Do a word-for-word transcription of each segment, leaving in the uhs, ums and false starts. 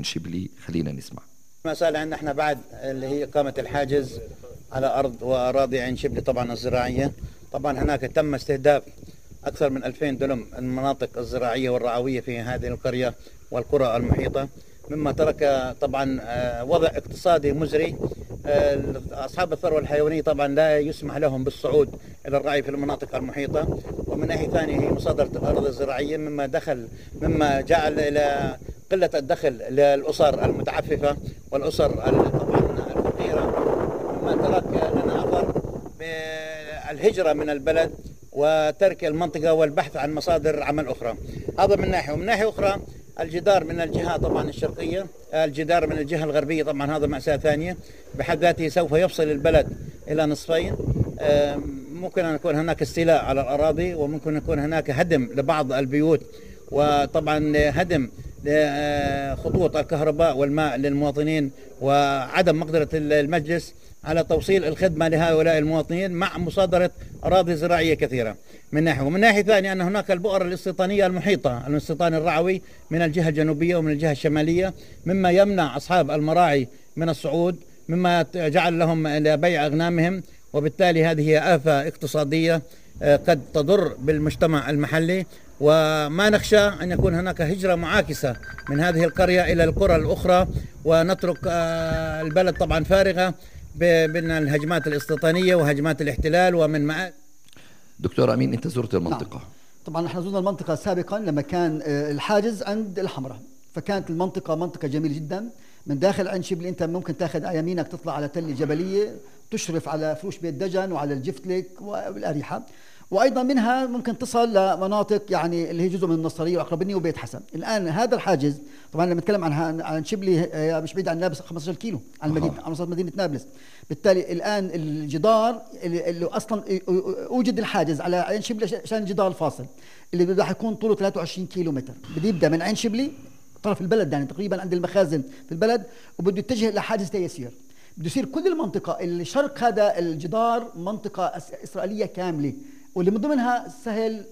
عين شبلي. خلينا نسمع. مسألة عندنا احنا بعد اللي هي إقامة الحاجز على أرض وأراضي عين شبلي طبعا الزراعية. طبعا هناك تم استهداف أكثر من ألفين دلم المناطق الزراعية والرعوية في هذه القرية والقرى المحيطة، مما ترك طبعا وضع اقتصادي مزري. أصحاب الثروة الحيوانية طبعا لا يسمح لهم بالصعود إلى الرعي في المناطق المحيطة، ومن ناحية ثانية هي مصادرة الأرض الزراعية مما دخل مما جعل إلى قلة الدخل للأسر المتعففة والأسر طبعا الفقيرة، مما ترك لنا أثر بالهجرة من البلد وترك المنطقة والبحث عن مصادر عمل أخرى. هذا من ناحية. ومن ناحية أخرى الجدار من الجهة طبعا الشرقية، الجدار من الجهة الغربية طبعا هذا مأساة ثانية بحد ذاته، سوف يفصل البلد إلى نصفين. ممكن أن يكون هناك استيلاء على الأراضي، وممكن يكون هناك هدم لبعض البيوت، وطبعا هدم خطوط الكهرباء والماء للمواطنين، وعدم مقدرة المجلس على توصيل الخدمة لهؤلاء المواطنين مع مصادرة أراضي زراعية كثيرة من ناحية. ومن ناحية ثانية أن هناك البؤر الاستيطانية المحيطة، الاستيطان الرعوي من الجهة الجنوبية ومن الجهة الشمالية، مما يمنع أصحاب المراعي من الصعود، مما جعل لهم لبيع أغنامهم، وبالتالي هذه هي آفة اقتصادية قد تضر بالمجتمع المحلي. وما نخشى أن يكون هناك هجرة معاكسة من هذه القرية إلى القرى الأخرى، ونترك البلد طبعا فارغة بين الهجمات الاستيطانية وهجمات الاحتلال ومن معاد. دكتور أمين، أنت زرت المنطقة. نعم. طبعا نحن زرنا المنطقة سابقا لما كان الحاجز عند الحمراء، فكانت المنطقة منطقة جميلة جدا. من داخل عين شبلي أنت ممكن تاخذ على يمينك تطلع على تل جبلية تشرف على فروش بيت دجن وعلى الجفتلك والأريحة، وايضا منها ممكن تصل لمناطق يعني اللي هي جزء من النصريه واقربني وبيت حسن. الان هذا الحاجز طبعا لما نتكلم عن عن شبلي مش بعيد عن نابلس خمسة عشر كيلو عن المدينه، عن وسط مدينه نابلس. بالتالي الان الجدار اللي, اللي اصلا اوجد الحاجز على عين شبلي عشان الجدار الفاصل اللي راح يكون طوله ثلاثة وعشرين كيلو متر، بده يبدا من عين شبلي طرف البلد يعني تقريبا عند المخازن في البلد، وبده يتجه لحاجز تيسير. بده يصير كل المنطقه اللي شرق هذا الجدار منطقه اسرائيليه كامله، واللي من ضمنها سهل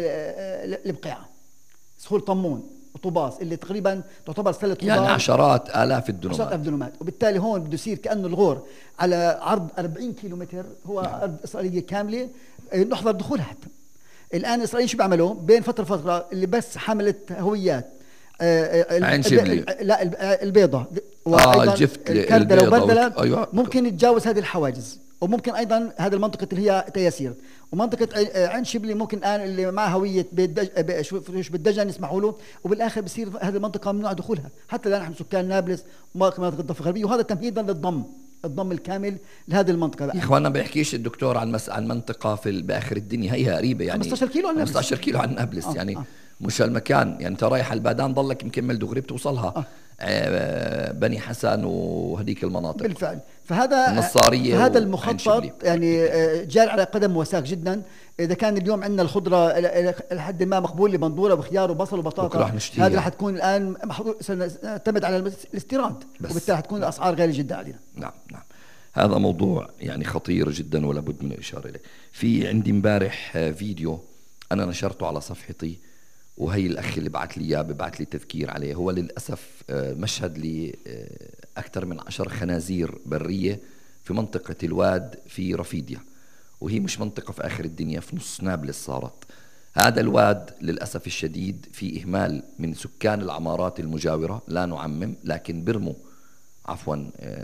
البقيعة، سهول طمون وطوباس اللي تقريبا تعتبر سلة خضار، يعني عشرات آلاف الدنومات. عشرات آلاف الدنومات. وبالتالي هون بده يصير كأنه الغور على عرض أربعين كيلو متر، هو نعم. أرض إسرائيلية كاملة نحظر دخولها حتى. الآن الإسرائيليين شو بيعملوا بين فترة فترة اللي بس حملت هويات عين شبلي، لا البيضة اه الجفت الكردلة وبردلة، أيوة. ممكن يتجاوز هذه الحواجز. وممكن ايضا هذه المنطقه اللي هي تياسير، ومنطقه عين شبلي ممكن الان اللي مع هويه فروش بالدجن يسمحوا له، وبالاخر بصير هذه المنطقه ممنوع دخولها حتى الان نحن سكان نابلس ومناطق الضفه الغربيه، وهذا تمهيدا للضم الضم الكامل لهذه المنطقه. يا اخواننا ما بيحكيش الدكتور عن مس... عن منطقه في باخر الدنيا، هي قريبه يعني خمسة عشر كيلو عن نابلس، خمسة عشر كيلو عن نابلس آه. يعني آه. مش المكان يعني انت رايح البادان ضلك مكمل دغري بتوصلها آه. آه بني حسن وهذيك المناطق بالفعل. فهذا النصارية فهذا المخطط يعني جار على قدم وساق جدا. اذا كان اليوم عندنا الخضره لحد ما مقبول لبندوره وخيار وبصل وبطاطا، هذا رح تكون الان سنعتمد على الاستيراد، وبالتالي حتكون الاسعار غاليه جدا علينا. نعم نعم، هذا موضوع يعني خطير جدا ولا بد من الاشاره اليه. في عندي امبارح فيديو انا نشرته على صفحتي، وهي الاخ اللي بعث لي اياه ببعث لي تذكير عليه. هو للاسف مشهد لي اكثر من عشر خنازير بريه في منطقه الواد في رفيديا، وهي مش منطقه في اخر الدنيا، في نص نابلس صارت. هذا الواد للاسف الشديد في اهمال من سكان العمارات المجاوره، لا نعمم، لكن برموا عفوا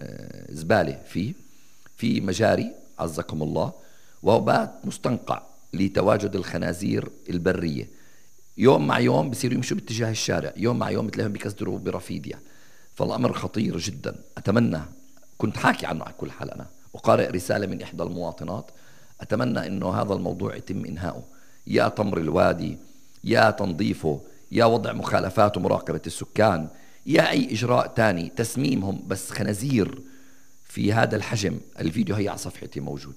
زباله فيه في مجاري عزكم الله، وبات مستنقع لتواجد الخنازير البريه. يوم مع يوم بصيروا يمشوا باتجاه الشارع، يوم مع يوم تلاقيهم بيكسروا برفيديا. فالأمر خطير جدا. أتمنى، كنت حاكي عنه على كل حال أنا وقارئ رسالة من إحدى المواطنات، أتمنى إنه هذا الموضوع يتم إنهاؤه، يا تمر الوادي، يا تنظيفه، يا وضع مخالفات ومراقبة السكان، يا أي إجراء تاني، تسميمهم. بس خنازير في هذا الحجم، الفيديو هي على صفحتي موجود،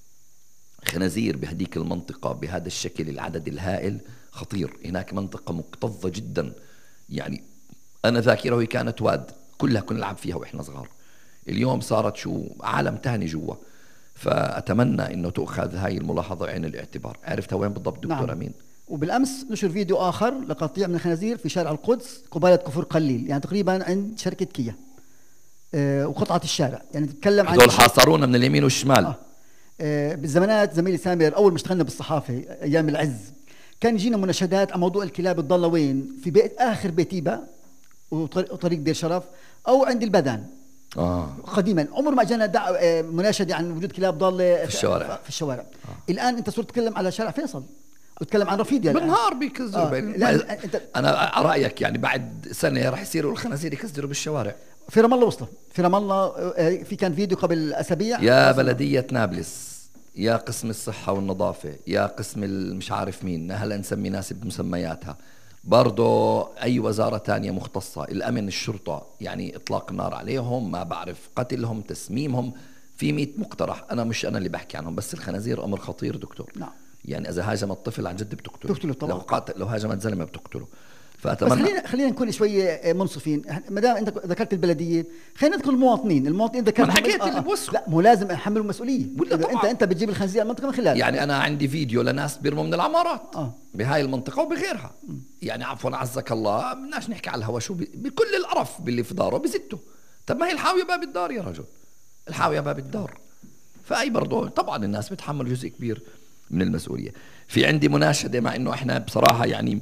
خنازير بهديك المنطقة بهذا الشكل، العدد الهائل خطير. هناك منطقة مكتظة جدا، يعني أنا ذاكرة كانت واد كلها كنا نلعب فيها وإحنا صغار، اليوم صارت شو عالم تاني جوا. فأتمنى إنه تأخذ هاي الملاحظة عين الاعتبار. عرفتها وين بالضبط دكتور نعم. أمين؟ وبالامس نشر فيديو اخر لقطيع من الخنازير في شارع القدس قباله كفر قليل، يعني تقريبا عند شركه كيا آه وقطعه الشارع، يعني تتكلم عن هذول حاصرونا من اليمين والشمال. آه. آه بالزمانات زميلي سامر اول ما اشتغلنا بالصحافه ايام العز كان يجينا مناشدات عن موضوع الكلاب الضاله وين، في بيت اخر بيتيبا وطريق دير شرف او عند البدن. آه. قديما عمر ما جانا دع... آه مناشده عن وجود كلاب ضاله في الشوارع في الشوارع. آه. الان انت صرت تتكلم على شارع فيصل وتتكلم عن رفيديا بالنهار بيكزروا. آه. لا انت... انا رايك يعني بعد سنه راح يصيروا الخنازير يكزروا بالشوارع في رام الله. وصله في رام الله في كان فيديو قبل اسابيع. يا بلديه نابلس، يا قسم الصحه والنظافه، يا قسم مش عارف مين، هلا نسمي ناس بمسمياتها برضو، اي وزاره تانية مختصه، الامن، الشرطه، يعني اطلاق النار عليهم، ما بعرف قتلهم، تسميمهم، في مئة مقترح. انا مش انا اللي بحكي عنهم، بس الخنازير امر خطير دكتور. نعم. يعني اذا هاجم الطفل عن جد بتقتله، بتقتله طبعا. لو قاتل، لو هاجمت زلمه بتقتله. فأتمنى بس خلينا خلينا نكون شويه منصفين، ما دام انت ذكرت البلديه خلينا نذكر المواطنين. المواطنين ذكرت انا حكيت اللي بوسخوا. لا مو لازم نحملهم مسؤوليه، ولا انت انت بتجيب الخنزير المنطقه من خلال. يعني انا عندي فيديو لناس بيرموا من العمارات آه. بهاي المنطقه وبغيرها. م. يعني عفوا عزك الله، بدناش نحكي على الهوا شو بي... بكل القرف باللي في داره بزته. طب ما هي الحاويه باب الدار يا رجل، الحاويه باب الدار. فاي برضه طبعا الناس بتحمل جزء كبير من المسؤوليه. في عندي مناشده، مع انه احنا بصراحه يعني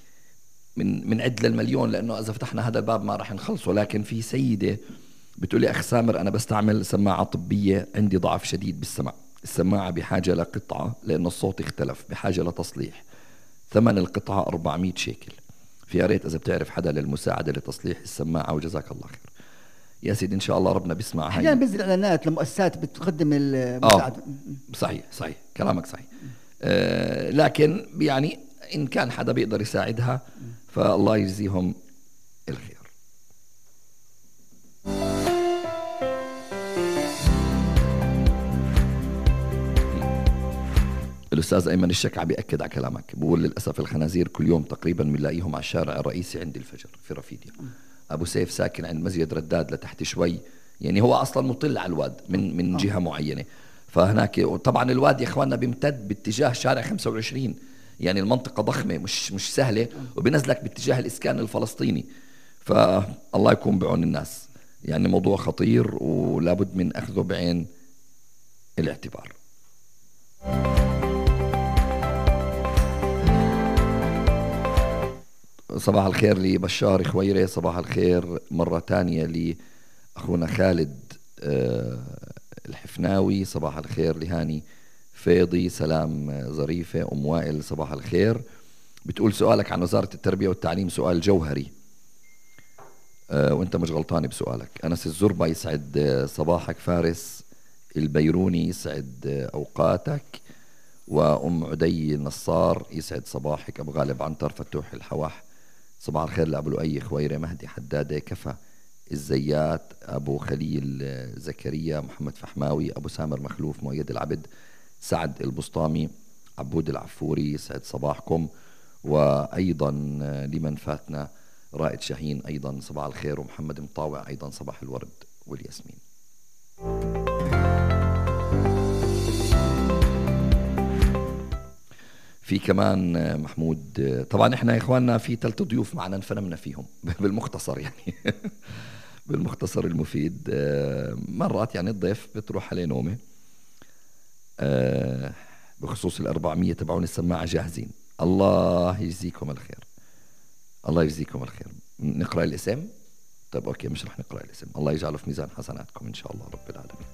من من عد للمليون، لانه اذا فتحنا هذا الباب ما راح نخلصه، لكن في سيده بتقولي اخ سامر انا بستعمل سماعه طبيه، عندي ضعف شديد بالسمع، السماعه بحاجه لقطعه لانه الصوت اختلف، بحاجه لتصليح، ثمن القطعه أربعمئة شيكل، في يا ريت اذا بتعرف حدا للمساعده لتصليح السماعه وجزاك الله خير. يا سيدي ان شاء الله ربنا بيسمع. هاي احيانا بنزل اعلانات لمؤسسات بتقدم المساعده. آه. صحيح صحيح كلامك صحيح. آه لكن يعني إن كان حدا بيقدر يساعدها فالله يجزيهم الخير. الأستاذ أيمن الشكع بيأكد على كلامك، بقول للأسف الخنازير كل يوم تقريبا بنلاقيهم على الشارع الرئيسي عند الفجر في رفيديا. أبو سيف ساكن عند مسجد رداد لتحت شوي، يعني هو أصلا مطل على الواد من من جهة معينة، فهناك طبعا الواد يا إخواننا بيمتد باتجاه شارع خمسة وعشرين، يعني المنطقة ضخمة مش مش سهلة، وبنزلك باتجاه الإسكان الفلسطيني، فالله يكون بعون الناس. يعني موضوع خطير ولابد من أخذه بعين الاعتبار. صباح الخير لبشار خويرة، صباح الخير مرة تانية لأخونا خالد الحفناوي، صباح الخير لهاني فيضي، سلام ظريفة. أم وائل صباح الخير، بتقول سؤالك عن وزارة التربية والتعليم سؤال جوهري أه وانت مش غلطان بسؤالك. أنس الزربة يسعد صباحك، فارس البيروني يسعد أوقاتك، وأم عدي النصار يسعد صباحك، أبو غالب عنتر، فتوح الحواح صباح الخير لأبو لؤي خويرة، مهدي حدادة، كفى الزيات، أبو خليل زكريا، محمد فحماوي، أبو سامر مخلوف، مؤيد العبد، سعد البسطامي، عبود العفوري يسعد صباحكم. وأيضا لمن فاتنا رائد شاهين أيضا صباح الخير، ومحمد مطاوع أيضا صباح الورد والياسمين. في كمان محمود، طبعا احنا يا اخواننا في ثلاث ضيوف معنا انفنمنا فيهم بالمختصر يعني بالمختصر المفيد. مرات يعني الضيف بتروح عليه نومه. بخصوص الأربعمية تبعون السماعة جاهزين، الله يجزيكم الخير، الله يجزيكم الخير. نقرأ الاسم؟ طيب اوكي مش رح نقرأ الاسم، الله يجعله في ميزان حسناتكم ان شاء الله رب العالمين.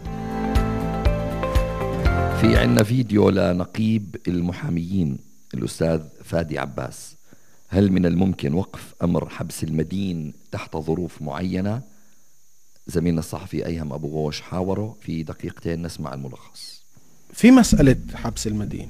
في عنا فيديو لنقيب المحاميين الأستاذ فادي عباس، هل من الممكن وقف أمر حبس المدين تحت ظروف معينة؟ زميلنا الصحفي أيهم أبو غوش حاوره، في دقيقتين نسمع الملخص. في مسألة حبس المدين،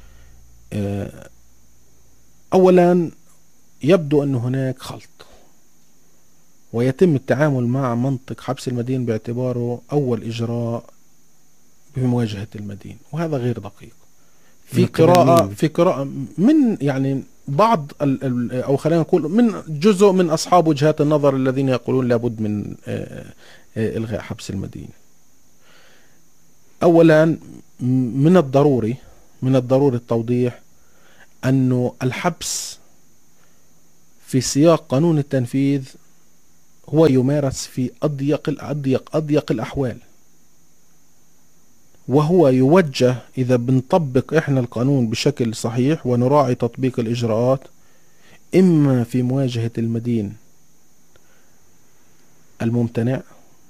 أولا يبدو أن هناك خلط، ويتم التعامل مع منطق حبس المدين باعتباره أول إجراء بمواجهة المدين، وهذا غير دقيق. في قراءة في قراءة من يعني بعض أو خلينا نقول من جزء من أصحاب وجهات النظر الذين يقولون لابد من إلغاء حبس المدين. أولا من الضروري من الضروري التوضيح أنه الحبس في سياق قانون التنفيذ هو يمارس في أضيق الأضيق أضيق الأحوال، وهو يوجه إذا بنطبق إحنا القانون بشكل صحيح ونراعي تطبيق الإجراءات إما في مواجهة المدين الممتنع،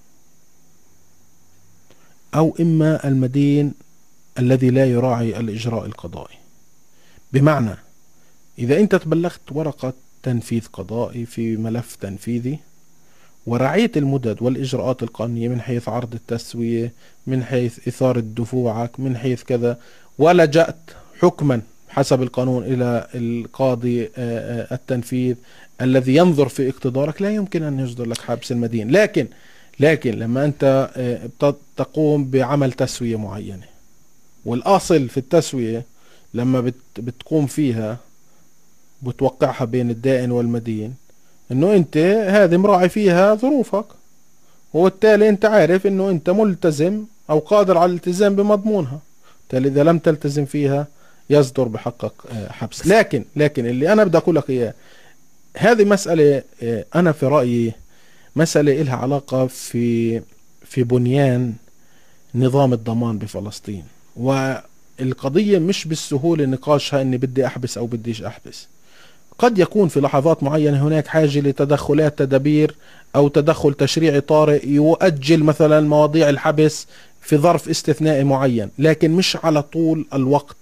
أو إما المدين الذي لا يراعي الإجراء القضائي. بمعنى إذا أنت تبلغت ورقة تنفيذ قضائي في ملف تنفيذي ورعيت المدد والإجراءات القانونية من حيث عرض التسوية، من حيث إثارة دفوعك، من حيث كذا، ولجأت حكما حسب القانون إلى القاضي التنفيذ الذي ينظر في اقتدارك، لا يمكن أن يصدر لك حبس المدين. لكن لكن لما أنت تقوم بعمل تسوية معينة، والأصل في التسوية لما بت بتقوم فيها بتوقعها بين الدائن والمدين انه انت هذه مراعي فيها ظروفك، وبالتالي انت عارف انه انت ملتزم او قادر على الالتزام بمضمونها، بالتالي اذا لم تلتزم فيها يصدر بحقك حبس. لكن لكن اللي انا بدي اقول لك اياه، هذه مسألة انا في رأيي مسألة إلها علاقة في في بنيان نظام الضمان بفلسطين، والقضية مش بالسهولة نقاشها اني بدي احبس او بديش احبس. قد يكون في لحظات معينة هناك حاجة لتدخلات تدابير أو تدخل تشريعي طارئ يؤجل مثلا مواضيع الحبس في ظرف استثنائي معين، لكن مش على طول الوقت